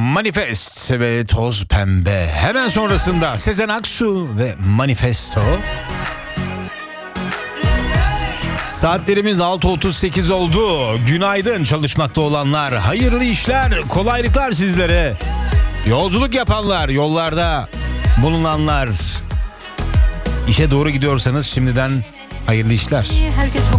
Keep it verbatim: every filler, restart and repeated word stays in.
Manifest ve Toz Pembe. Hemen sonrasında Sezen Aksu ve Manifesto. Saatlerimiz altı otuz sekiz oldu. Günaydın çalışmakta olanlar. Hayırlı işler, kolaylıklar sizlere. Yolculuk yapanlar, yollarda bulunanlar. İşe doğru gidiyorsanız şimdiden hayırlı işler. Herkes bu